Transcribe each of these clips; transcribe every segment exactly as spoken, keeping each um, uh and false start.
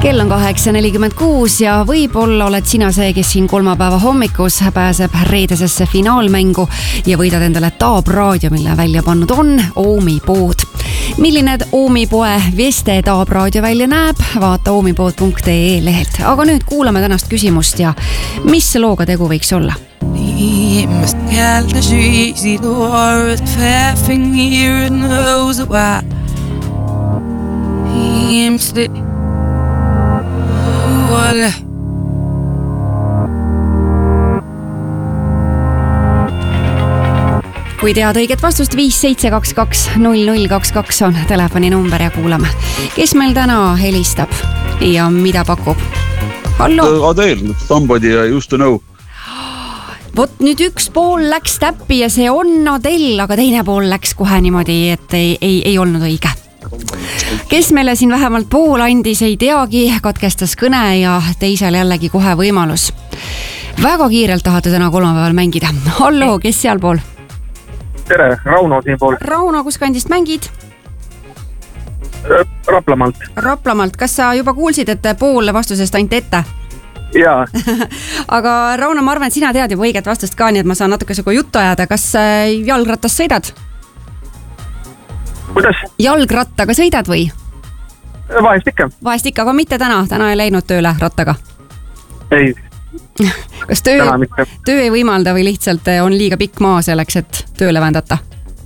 Kell on kaheksa nelikümmend kuus ja võib-olla oled sina see, kes siin kolmapäeva hommikus pääseb reedesesse finaalmängu ja võidad endale Taab raadio, mille välja pannud on Oomi pood. Milline Oomi poe Veste Taab raadio välja näeb, vaata oomipood punkt ee lehelt. Aga nüüd kuulame tänast küsimust ja mis looga tegu võiks olla? Must get the streets, see the war is laughing here and knows why. Him stay. What? Kui tead õiget vastust, viis seitse kaks kaks null null kaks kaks on telefoni number ja kuulame. Kes meil täna helistab ja mida pakub? Hallo? Adel, somebody I used to know. Vot nüüd üks pool läks täppi ja see on Adel, aga teine pool läks kohe niimoodi, et ei, ei, ei olnud õige. Kes meile siin vähemalt pool andis, ei teagi, katkestas kõne ja teisel jällegi kohe võimalus. Väga kiirelt tahate täna kolmapäeval mängida. Hallo, kes seal pool? Tere, Rauno siin pool. Rauno, kus kandist mängid? Raplamalt. Raplamalt. Kas sa juba kuulsid, et pool vastusest ainult ette? Jaa. Aga Rauno, ma arvan, et sina tead juba õiget vastust ka, nii et ma saan natuke sugu juttu ajada. Kas jalgrattas sõidad? Kuidas? Jalgrattaga sõidad või? Vahest ikka. Vahest ikka, aga mitte täna. Täna ei läinud tööle rattaga. Ei. Kas töö, töö ei võimalda või lihtsalt on liiga pikk maa selleks, et tööle vändata?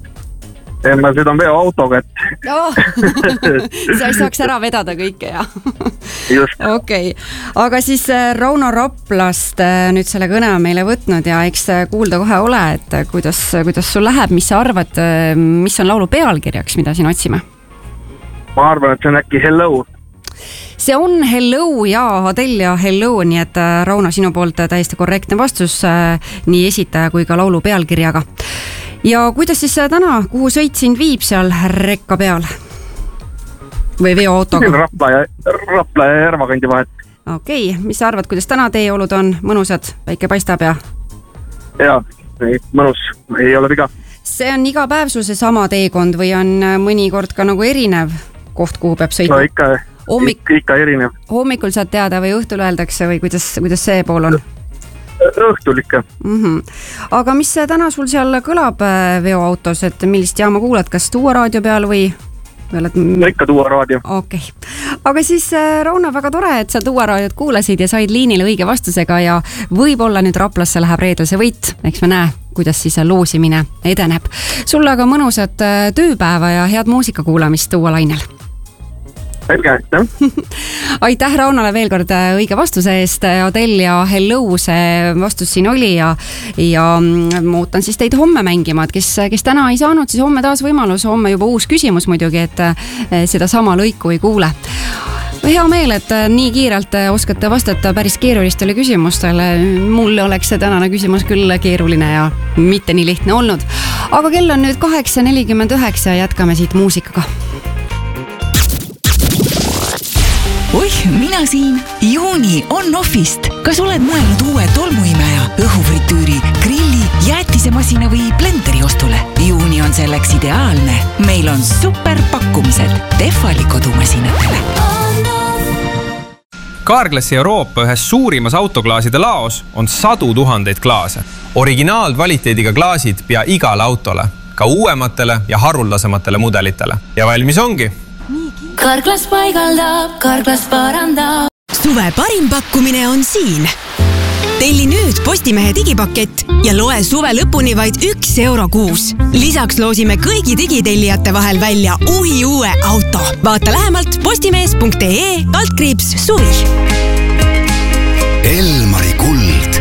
Ma sõidan veoautoga, et... Oh, sa ei saaks ära vedada kõike, ja? Just. Okei, okay. Aga siis Rauno Raplast nüüd selle kõne on meile võtnud ja eks kuulda kohe ole, et kuidas, kuidas sul läheb, mis sa arvad, mis on laulu pealkirjaks, mida siin otsime? Ma arvan, et see on äkki Hello. See on Hello ja Adel ja Hello, nii et Rauno, sinu poolt täiesti korrektne vastus nii esitaja kui ka laulu pealkirjaga. Ja kuidas siis täna, kuhu sõit sind viib seal rekka peal? Või veoautoga? Rapla ja, Rapla ja Järvakandi vahet. Okei, okay. Mis sa arvad, kuidas täna teeolud on mõnusad? Väike paistab ja? Jaa, mõnus, ei ole viga. See on iga päev sul see sama teekond või on mõnikord ka nagu erinev koht, kuhu peab sõitma? No ikka, Hommik... ikka, ikka erinev. Hommikul saad teada või õhtul öeldakse või kuidas, kuidas see pool on? Õhtul ikka. Mm-hmm. Aga mis täna sul seal kõlab veoautos, et millist jaama kuulad, kas Tuua raadio peal või? Et... No ikka Tuua raadio. Okei. Okay. Aga siis Rauno, väga tore, et sa Tuua raadiot kuulasid ja said liinile õige vastusega ja võib-olla nüüd Raplasse läheb reedelse võit. Eks me näe, kuidas siis loosimine edeneb. Sulle aga mõnusat tööpäeva ja head muusika kuulamist Tuua lainel. Selge, aitäh. Aitäh Raunale veel kord õige vastuse eest. Adel ja Hello see vastus siin oli ja, ja muutan siis teid homme mängima, et kes, kes täna ei saanud, siis homme taas võimalus, homme juba uus küsimus muidugi, et seda sama lõiku ei kuule. Hea meel, et nii kiirelt oskate vastata päris keerulistele küsimustele. Mulle oleks see tänane küsimus küll keeruline ja mitte nii lihtne olnud. Aga kell on nüüd kaheksa nelikümmend üheksa ja jätkame siit muusikaga. Oih, mina siin. Juuni on Offist. Kas oled mõelnud uue tolmuimeja, õhufritüüri, grilli, jäätisemasina või blenderi ostule? Juuni on selleks ideaalne. Meil on super pakkumised Tehvali kodumasinatele. Carglassi Euroopa ühes suurimas autoklaaside laos on sadu tuhandeid klaase. Originaalkvaliteediga klaasid pea igale autole, ka uuematele ja haruldasematele mudelitele. Ja valmis ongi. Carglass paigaldab, Carglass parandab. Suve parim pakkumine on siin. Telli nüüd Postimehe digipakett ja loe suve lõpuni vaid üks euro kuus. Lisaks loosime kõigi digitellijate vahel välja uhi uue auto. Vaata lähemalt postimees punkt ee, altkriips suvi. Elmari kuld.